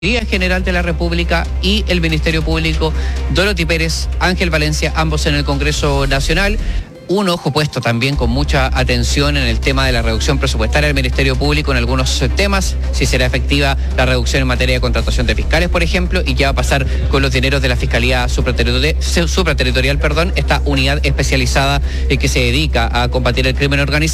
Fiscalía General de la República y el Ministerio Público, Dorothy Pérez, Ángel Valencia, ambos en el Congreso Nacional. Un ojo puesto también con mucha atención en el tema de la reducción presupuestaria del Ministerio Público en algunos temas, si será efectiva la reducción en materia de contratación de fiscales, por ejemplo, y qué va a pasar con los dineros de la Fiscalía Supraterritorial, esta unidad especializada que se dedica a combatir el crimen organizado.